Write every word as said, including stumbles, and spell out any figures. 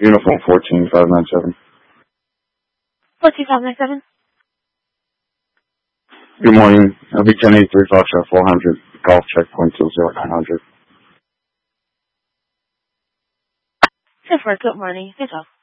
Uniform fourteen five nine seven. fourteen five nine seven. Good morning. I'll be ten eighty-three Foxtrot four hundred. Golf checkpoint two zero nine hundred. Good morning. Good morning. Good job.